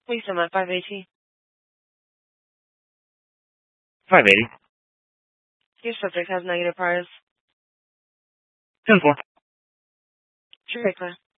Please sum at 580. 580. Your subject has negative priors. 10-4. Sure, clear.